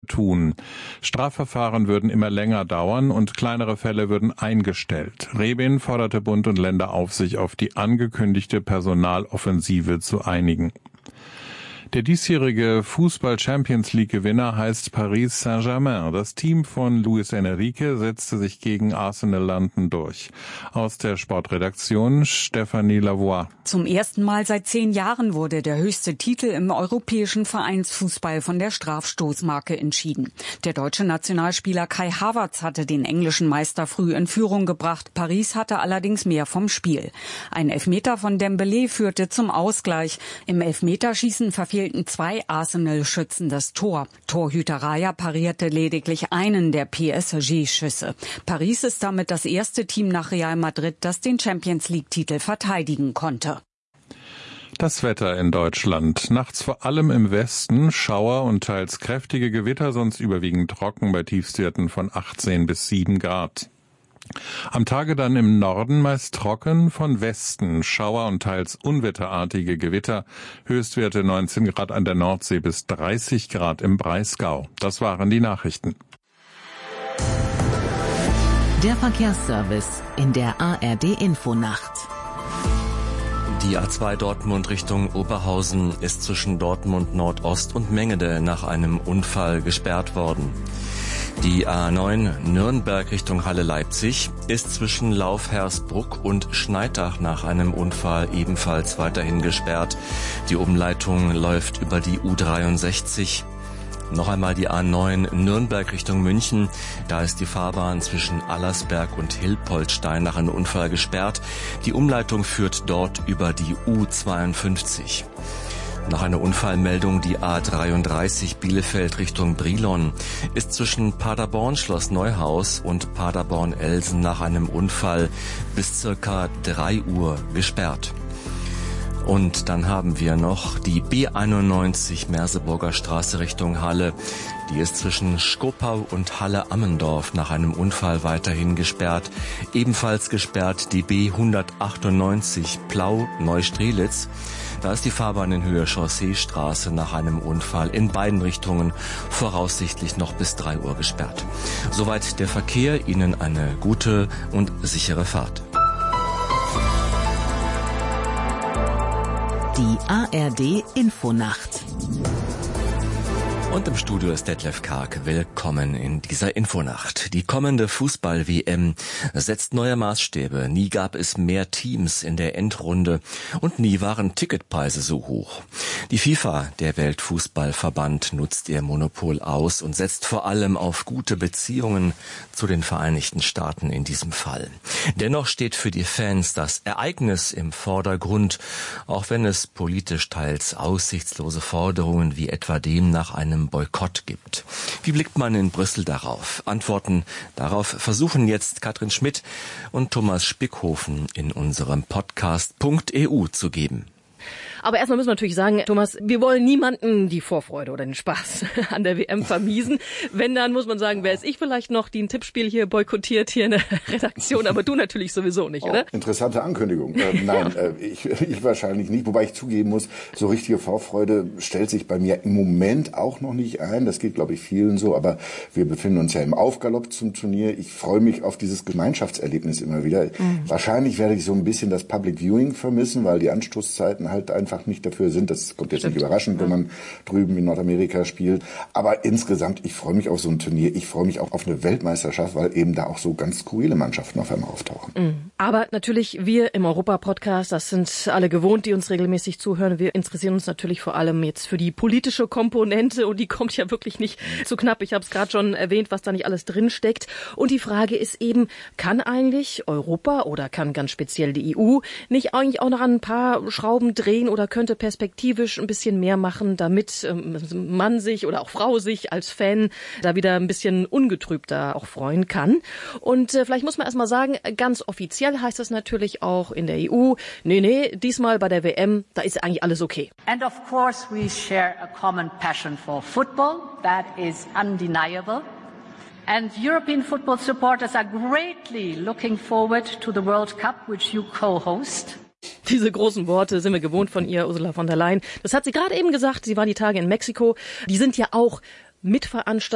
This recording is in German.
tun. Strafverfahren würden immer länger dauern und kleinere Fälle würden eingestellt. Rebin forderte Bund und Länder auf, sich auf die angekündigte Personaloffensive zu einigen. Der diesjährige Fußball-Champions-League-Gewinner heißt Paris Saint-Germain. Das Team von Luis Enrique setzte sich gegen Arsenal London durch. Aus der Sportredaktion Stephanie Lavoie. Zum ersten Mal seit 10 Jahren wurde der höchste Titel im europäischen Vereinsfußball von der Strafstoßmarke entschieden. Der deutsche Nationalspieler Kai Havertz hatte den englischen Meister früh in Führung gebracht. Paris hatte allerdings mehr vom Spiel. Ein Elfmeter von Dembélé führte zum Ausgleich. Im Elfmeterschießen verfehlten 2 Arsenal-Schützen das Tor. Torhüter Raya parierte lediglich einen der PSG-Schüsse. Paris ist damit das erste Team nach Real Madrid, das den Champions-League-Titel verteidigen konnte. Das Wetter in Deutschland. Nachts vor allem im Westen Schauer und teils kräftige Gewitter, sonst überwiegend trocken bei Tiefstwerten von 18 bis 7 Grad. Am Tage dann im Norden meist trocken, von Westen Schauer und teils unwetterartige Gewitter, Höchstwerte 19 Grad an der Nordsee bis 30 Grad im Breisgau. Das waren die Nachrichten. Der Verkehrsservice in der ARD-Infonacht. Die A2 Dortmund Richtung Oberhausen ist zwischen Dortmund Nordost und Mengede nach einem Unfall gesperrt worden. Die A9 Nürnberg Richtung Halle-Leipzig ist zwischen Laufhersbruck und Schneidach nach einem Unfall ebenfalls weiterhin gesperrt. Die Umleitung läuft über die U63. Noch einmal die A9 Nürnberg Richtung München. Da ist die Fahrbahn zwischen Allersberg und Hilpoltstein nach einem Unfall gesperrt. Die Umleitung führt dort über die U52. Nach einer Unfallmeldung die A33 Bielefeld Richtung Brilon ist zwischen Paderborn Schloss Neuhaus und Paderborn-Elsen nach einem Unfall bis circa 3 Uhr gesperrt. Und dann haben wir noch die B91 Merseburger Straße Richtung Halle. Die ist zwischen Schkopau und Halle-Ammendorf nach einem Unfall weiterhin gesperrt. Ebenfalls gesperrt die B198 Plau-Neustrelitz. Da ist die Fahrbahn in Höhe Chausseestraße nach einem Unfall in beiden Richtungen voraussichtlich noch bis 3 Uhr gesperrt. Soweit der Verkehr. Ihnen eine gute und sichere Fahrt. Die ARD-Infonacht. Und im Studio ist Detlef Karg. Willkommen in dieser Infonacht. Die kommende Fußball-WM setzt neue Maßstäbe. Nie gab es mehr Teams in der Endrunde und nie waren Ticketpreise so hoch. Die FIFA, der Weltfußballverband, nutzt ihr Monopol aus und setzt vor allem auf gute Beziehungen zu den Vereinigten Staaten in diesem Fall. Dennoch steht für die Fans das Ereignis im Vordergrund, auch wenn es politisch teils aussichtslose Forderungen wie etwa dem nach einem Boykott gibt. Wie blickt man in Brüssel darauf? Antworten darauf versuchen jetzt Katrin Schmidt und Thomas Spickhofen in unserem Podcast .eu zu geben. Aber erstmal müssen wir natürlich sagen, Thomas, wir wollen niemanden die Vorfreude oder den Spaß an der WM vermiesen. Wenn, dann muss man sagen, wäre es ich vielleicht noch, die ein Tippspiel hier boykottiert hier in der Redaktion, aber du natürlich sowieso nicht, oder? Interessante Ankündigung. Nein, ich wahrscheinlich nicht, wobei ich zugeben muss, so richtige Vorfreude stellt sich bei mir im Moment auch noch nicht ein. Das geht, glaube ich, vielen so, aber wir befinden uns ja im Aufgalopp zum Turnier. Ich freue mich auf dieses Gemeinschaftserlebnis immer wieder. Wahrscheinlich werde ich so ein bisschen das Public Viewing vermissen, weil die Anstoßzeiten halt einfach nicht dafür sind. Das kommt jetzt nicht überraschend, wenn man drüben in Nordamerika spielt. Aber insgesamt, ich freue mich auf so ein Turnier. Ich freue mich auch auf eine Weltmeisterschaft, weil eben da auch so ganz skurrile Mannschaften auf einmal auftauchen. Aber natürlich, wir im Europa-Podcast, das sind alle gewohnt, die uns regelmäßig zuhören. Wir interessieren uns natürlich vor allem jetzt für die politische Komponente und die kommt ja wirklich nicht so knapp. Ich habe es gerade schon erwähnt, was da nicht alles drin steckt. Und die Frage ist eben, kann eigentlich Europa oder kann ganz speziell die EU nicht eigentlich auch noch an ein paar Schrauben drehen oder könnte perspektivisch ein bisschen mehr machen, damit Mann sich oder auch Frau sich als Fan da wieder ein bisschen ungetrübter auch freuen kann. Und vielleicht muss man erstmal sagen, ganz offiziell heißt es natürlich auch in der EU, nee, diesmal bei der WM, da ist eigentlich alles okay. And of course we share a common passion for football, that is undeniable. And European football supporters are greatly looking forward to the World Cup, which you co-host. Diese großen Worte sind wir gewohnt von ihr, Ursula von der Leyen. Das hat sie gerade eben gesagt. Sie war die Tage in Mexiko. Die sind ja auch Mitveranstalter